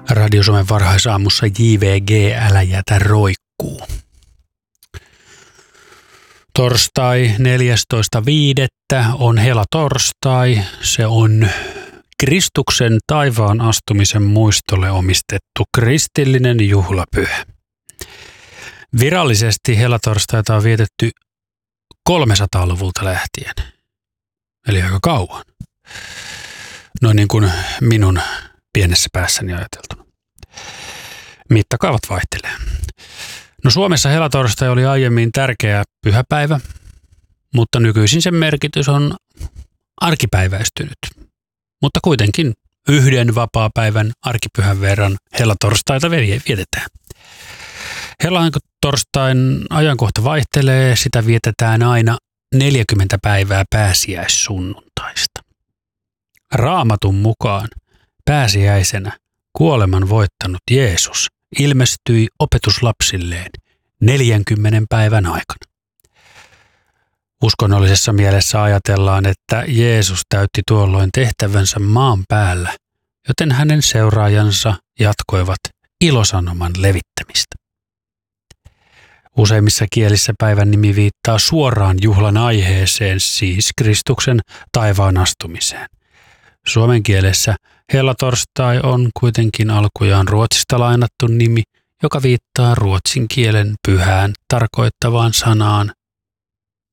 Radio Suomen varhaisaamussa JVG, älä jätä roikkuu. Torstai 14.5. on helatorstai. Se on Kristuksen taivaan astumisen muistolle omistettu kristillinen juhlapyhä. Virallisesti helatorstaita on vietetty 300-luvulta lähtien, eli aika kauan. No niin kuin minun pienessä päässäni ajateltuna. Mittakaavat vaihtelee. No Suomessa helatorstai oli aiemmin tärkeä pyhäpäivä, mutta nykyisin sen merkitys on arkipäiväistynyt. Mutta kuitenkin yhden vapaapäivän arkipyhän verran helatorstaita vietetään. Helatorstain ajankohta vaihtelee, sitä vietetään aina 40 päivää pääsiäissunnuntaista. Raamatun mukaan pääsiäisenä kuoleman voittanut Jeesus ilmestyi opetuslapsilleen 40 päivän aikana. Uskonnollisessa mielessä ajatellaan, että Jeesus täytti tuolloin tehtävänsä maan päällä, joten hänen seuraajansa jatkoivat ilosanoman levittämistä. Useimmissa kielissä päivän nimi viittaa suoraan juhlan aiheeseen, siis Kristuksen taivaan astumiseen. Suomen kielessä hellatorstai on kuitenkin alkujaan Ruotsista lainattu nimi, joka viittaa ruotsin kielen pyhään tarkoittavaan sanaan